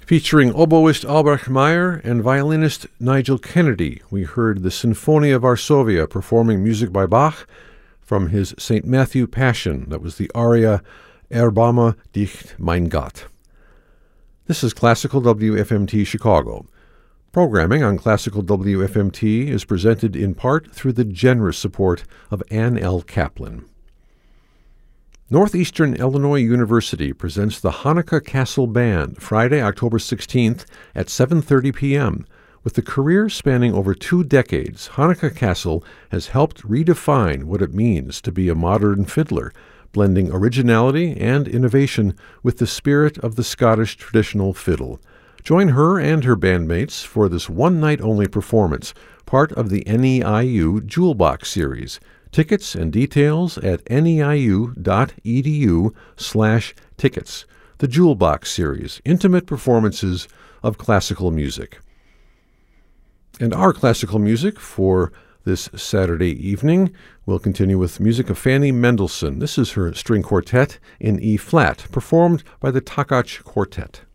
Featuring oboist Albrecht Meyer and violinist Nigel Kennedy, we heard the Sinfonia Varsovia performing music by Bach from his St. Matthew Passion. That was the aria Erbarme dich, mein Gott. This is Classical WFMT Chicago. Programming on Classical WFMT is presented in part through the generous support of Ann L. Kaplan. Northeastern Illinois University presents the Hanukkah Castle Band Friday, October 16th at 7:30 p.m. With a career spanning over 2 decades, Hanukkah Castle has helped redefine what it means to be a modern fiddler, blending originality and innovation with the spirit of the Scottish traditional fiddle. Join her and her bandmates for this one-night-only performance, part of the NEIU Jewel Box series. Tickets and details at neiu.edu/tickets. The Jewel Box series, intimate performances of classical music. And our classical music for this Saturday evening will continue with music of Fanny Mendelssohn. This is her string quartet in E-flat, performed by the Takach Quartet.